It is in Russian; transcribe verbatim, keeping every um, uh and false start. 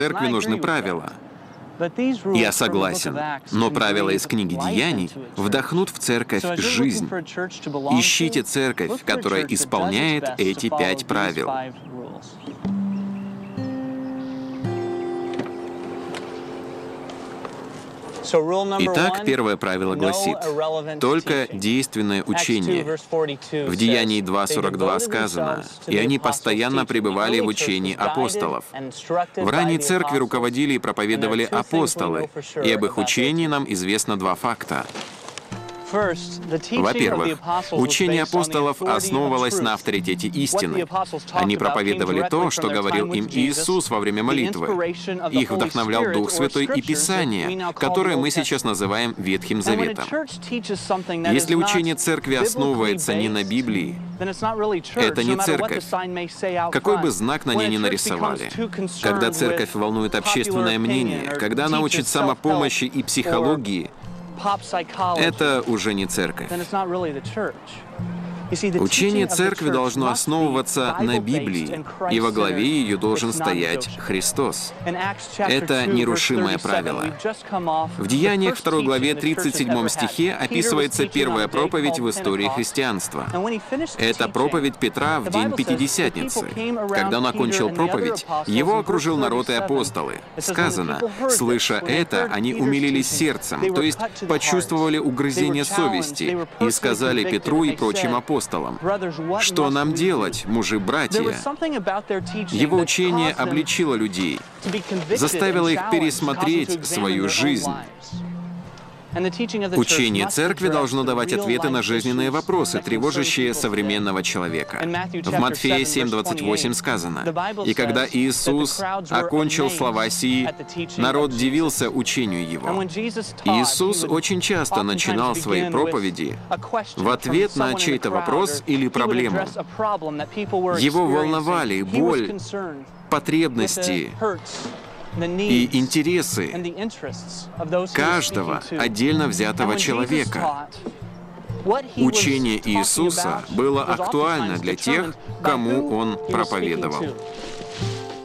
Церкви нужны правила. Я согласен, но правила из книги Деяний вдохнут в церковь жизнь. Ищите церковь, которая исполняет эти пять правил. Итак, первое правило гласит: только действенное учение. В Деянии два сорок два сказано: «И они постоянно пребывали в учении апостолов». В ранней церкви руководили и проповедовали апостолы, и об их учении нам известно два факта. Во-первых, учение апостолов основывалось на авторитете истины. Они проповедовали то, что говорил им Иисус во время молитвы. Их вдохновлял Дух Святой и Писание, которое мы сейчас называем Ветхим Заветом. Если учение церкви основывается не на Библии, это не церковь. Какой бы знак на ней ни нарисовали. Когда церковь волнует общественное мнение, когда она учит самопомощи и психологии, это уже не церковь. Учение церкви должно основываться на Библии, и во главе ее должен стоять Христос. Это нерушимое правило. В Деяниях второй главе тридцать седьмом стихе описывается первая проповедь в истории христианства. Это проповедь Петра в день Пятидесятницы. Когда он окончил проповедь, его окружил народ и апостолы. Сказано: «Слыша это, они умилились сердцем», то есть почувствовали угрызение совести, и сказали Петру и прочим апостолам: «Что нам делать, мужи-братья?» Его учение обличило людей, заставило их пересмотреть свою жизнь. Учение церкви должно давать ответы на жизненные вопросы, тревожащие современного человека. В Матфея семь двадцать восемь сказано: «И когда Иисус окончил слова сии, народ дивился учению Его». Иисус очень часто начинал свои проповеди в ответ на чей-то вопрос или проблему. Его волновали боль, потребности и интересы каждого отдельно взятого человека. Учение Иисуса было актуально для тех, кому Он проповедовал.